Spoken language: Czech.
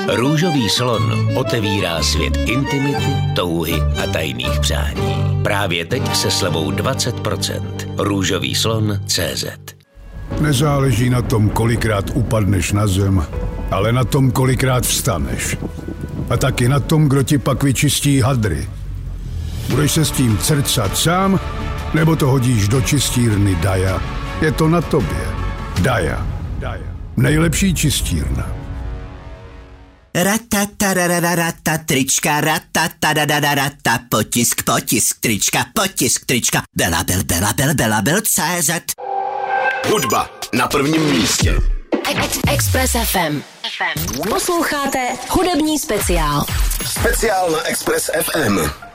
Růžový slon otevírá svět intimity, touhy a tajných přání. Právě teď se slevou 20%. Růžovýslon.cz. Nezáleží na tom, kolikrát upadneš na zem, ale na tom, kolikrát vstaneš. A taky na tom, kdo ti pak vyčistí hadry. Budeš se s tím crcat sám, nebo to hodíš do čistírny Daja? Je to na tobě. Daja. Nejlepší čistírna. Ratatarararata, trička, ratatarararata, potisk, trička, Bela.cz. Hudba na prvním místě. Express FM. Posloucháte hudební speciál. Speciál na Express FM.